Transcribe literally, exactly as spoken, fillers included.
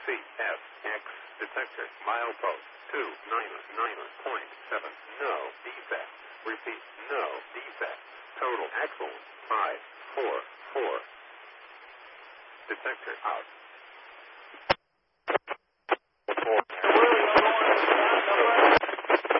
C S X detector milepost two nine nine point seven. No defect. Repeat, no defect. Total axle five four four. Detector out.